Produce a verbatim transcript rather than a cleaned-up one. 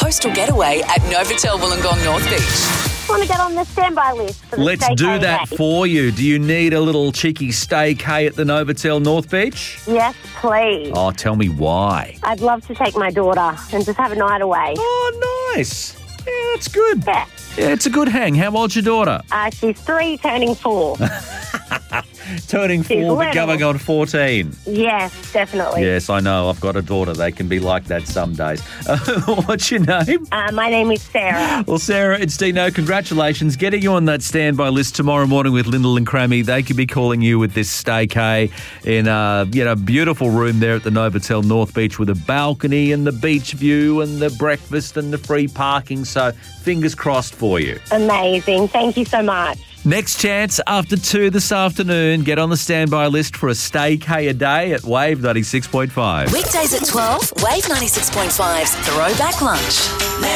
coastal getaway at Novotel Wollongong North Beach. I want to get on the standby list for the Let's staycation do that day. for you. Do you need a little cheeky staycay at the Novotel North Beach? Yes, please. Oh, tell me why. I'd love to take my daughter and just have a night away. Oh, nice. Yeah, that's good. Yeah. Yeah, it's a good hang. How old's your daughter? Uh, she's three, turning four. Turning She's four, but little. going on fourteen. Yes, definitely. Yes, I know. I've got a daughter. They can be like that some days. What's your name? Uh, my name is Sarah. Well, Sarah, it's Dino. Congratulations. Getting you on that standby list tomorrow morning with Lyndall and Crammy. They could be calling you with this staycay in a you know, beautiful room there at the Novotel North Beach with a balcony and the beach view and the breakfast and the free parking. So fingers crossed for you. Amazing. Thank you so much. Next chance after two this afternoon. Get on the standby list for a staycay a day at Wave ninety-six point five. Weekdays at twelve, Wave ninety-six point five's Throwback Lunch.